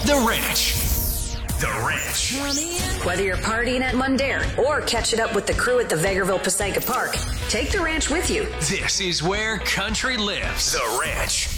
The Ranch. The Ranch. Whether you're partying at Mundair or catching up with the crew at the Vegreville Pisanka Park, take the ranch with you. This is where country lives. The Ranch.